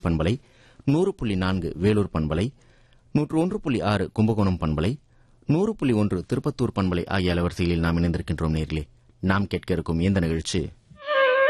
பண்பலை, 100.4 வேலூர் பண்பலை, 101.6 கும்பகோணம் பண்பலை, 100.1 திருப்பத்தூர் பண்பலை ஆகிய அலைவரிசைகளில் நாம் இணைந்திருக்கின்றோம். நேர்களே, நாம் கேட்க இருக்கும் இந்த நிகழ்ச்சி